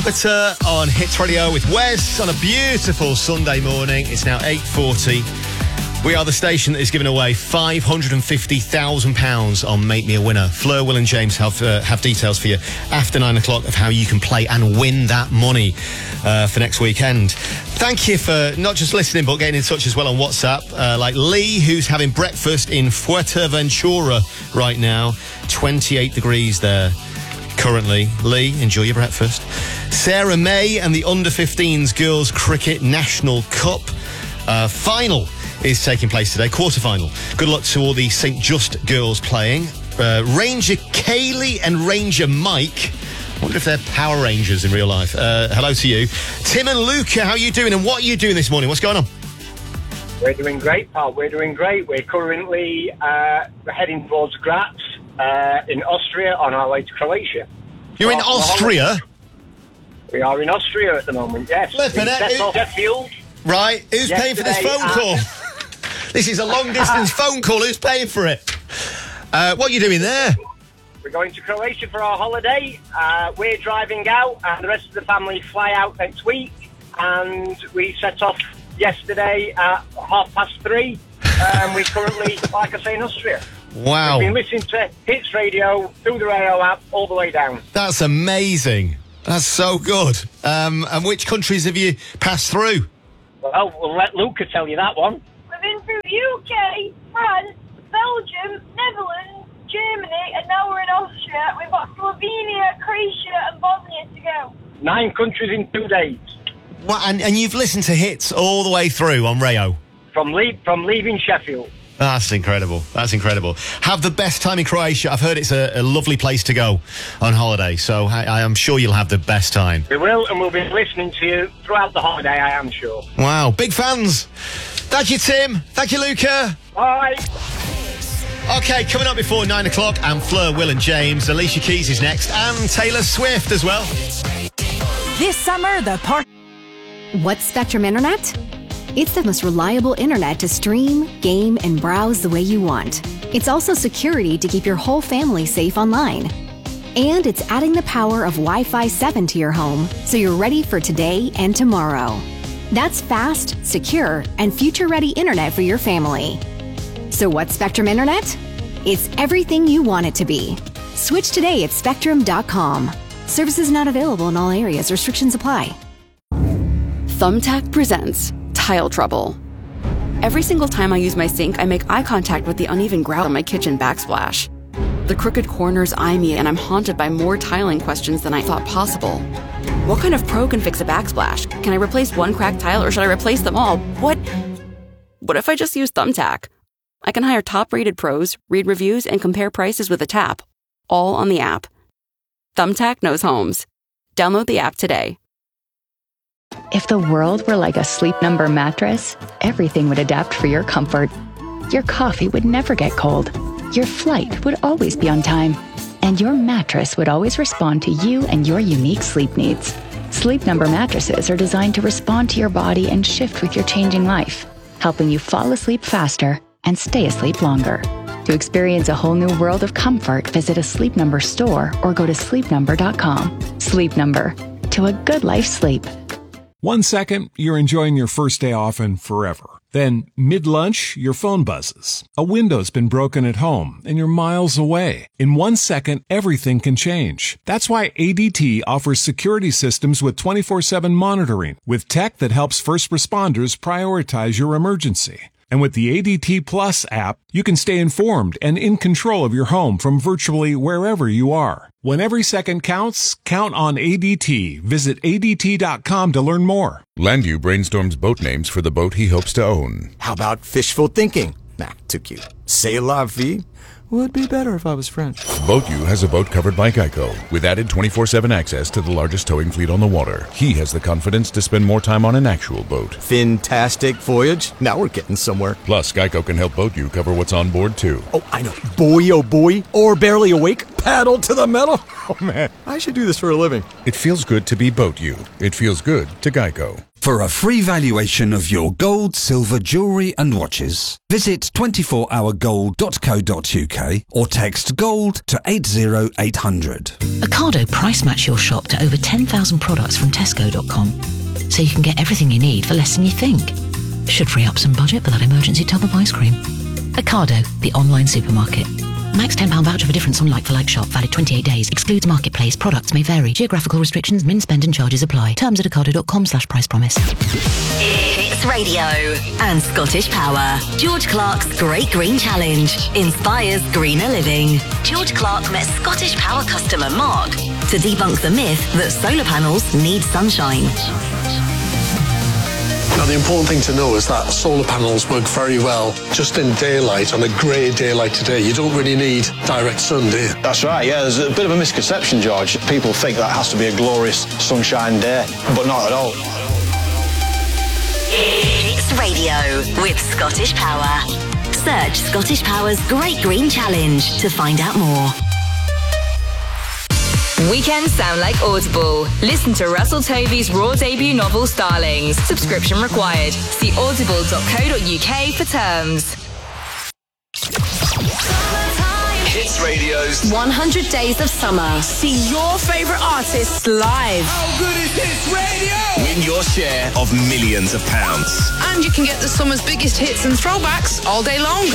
On Hits Radio with Wes on a beautiful Sunday morning. It's now 8:40. We are the station that is giving away £550,000 on Make Me a Winner. Fleur, Will and James have details for you after 9 o'clock of how you can play and win that money for next weekend. Thank you for not just listening but getting in touch as well on WhatsApp. Like Lee, who's having breakfast in Fuerteventura right now. 28 degrees there currently. Lee, enjoy your breakfast. Sarah May and the Under-15s Girls Cricket National Cup final is taking place today, quarter-final. Good luck to all the St Just girls playing. Ranger Kaylee and Ranger Mike. I wonder if they're Power Rangers in real life. Hello to you. Tim and Luca, how are you doing and what are you doing this morning? What's going on? We're doing great, pal. We're doing great. We're currently heading towards Graz in Austria on our way to Croatia. You're in Austria? We are in Austria at the moment, yes. Sheffield. Right, who's paying for this phone call? This is a long-distance phone call. Who's paying for it? What are you doing there? We're going to Croatia for our holiday. We're driving out, and the rest of the family fly out next week. And we set off yesterday at 3:30. And we're currently, like I say, in Austria. Wow. We've been listening to Hits Radio through the radio app all the way down. That's amazing. That's so good. And which countries have you passed through? Well, we'll let Luca tell you that one. We've been through UK, France, Belgium, Netherlands, Germany, and now we're in Austria. We've got Slovenia, Croatia, and Bosnia to go. 9 countries in 2 days. What, and you've listened to Hits all the way through on Rayo? From leaving Sheffield. That's incredible. That's incredible. Have the best time in Croatia. I've heard it's a lovely place to go on holiday, so I am sure you'll have the best time. We will, and we'll be listening to you throughout the holiday, I am sure. Wow, big fans. Thank you, Tim. Thank you, Luca. Bye. Okay, coming up before 9 o'clock, and Fleur, Will and James. Alicia Keys is next, and Taylor Swift as well. This summer, the park... What's Spectrum Internet? It's the most reliable internet to stream, game, and browse the way you want. It's also security to keep your whole family safe online. And it's adding the power of Wi-Fi 7 to your home, so you're ready for today and tomorrow. That's fast, secure, and future-ready internet for your family. So what's Spectrum Internet? It's everything you want it to be. Switch today at Spectrum.com. Services not available in all areas. Restrictions apply. Thumbtack presents Tile Trouble. Every single time I use my sink, I make eye contact with the uneven grout on my kitchen backsplash. The crooked corners eye me, and I'm haunted by more tiling questions than I thought possible. What kind of pro can fix a backsplash? Can I replace one cracked tile, or should I replace them all? What if I just use Thumbtack? I can hire top-rated pros, read reviews, and compare prices with a tap, all on the app. Thumbtack knows homes. Download the app today. If the world were like a Sleep Number mattress, everything would adapt for your comfort. Your coffee would never get cold. Your flight would always be on time. And your mattress would always respond to you and your unique sleep needs. Sleep Number mattresses are designed to respond to your body and shift with your changing life, helping you fall asleep faster and stay asleep longer. To experience a whole new world of comfort, visit a Sleep Number store or go to sleepnumber.com. Sleep Number. To a good life sleep. 1 second, you're enjoying your first day off and forever. Then, mid-lunch, your phone buzzes. A window's been broken at home, and you're miles away. In 1 second, everything can change. That's why ADT offers security systems with 24/7 monitoring, with tech that helps first responders prioritize your emergency. And with the ADT Plus app, you can stay informed and in control of your home from virtually wherever you are. When every second counts, count on ADT. Visit ADT.com to learn more. Landu brainstorms boat names for the boat he hopes to own. How about fishful thinking? Nah, too cute. C'est la vie? Would be better if I was French. BoatU has a boat covered by Geico, with added 24/7 access to the largest towing fleet on the water. He has the confidence to spend more time on an actual boat. Fantastic voyage. Now we're getting somewhere. Plus, Geico can help BoatU cover what's on board, too. Oh, I know. Boy, oh boy. Or barely awake. Paddle to the metal. Oh, man. I should do this for a living. It feels good to be BoatU. It feels good to Geico. For a free valuation of your gold, silver, jewellery and watches, visit 24hourgold.co.uk or text GOLD to 80800. Ocado price match your shop to over 10,000 products from Tesco.com, so you can get everything you need for less than you think. Should free up some budget for that emergency tub of ice cream. Ocado, the online supermarket. Max £10 voucher for difference on like-for-like shop. Valid 28 days. Excludes marketplace. Products may vary. Geographical restrictions, min spend and charges apply. Terms at ocado.com/price promise. It's radio and Scottish Power. George Clark's Great Green Challenge inspires greener living. George Clark met Scottish Power customer Mark to debunk the myth that solar panels need sunshine. Now, the important thing to know is that solar panels work very well just in daylight, on a grey day like today. You don't really need direct sun, do you? That's right, yeah. There's a bit of a misconception, George. People think that has to be a glorious sunshine day, but not at all. It's radio with Scottish Power. Search Scottish Power's Great Green Challenge to find out more. Weekends sound like Audible. Listen to Russell Tovey's raw debut novel Starlings. Subscription required. See audible.co.uk for terms. Hits Radio's 100 Days of Summer. See your favourite artists live. How good is Hits Radio? Win your share of millions of pounds. And you can get the summer's biggest hits and throwbacks all day long.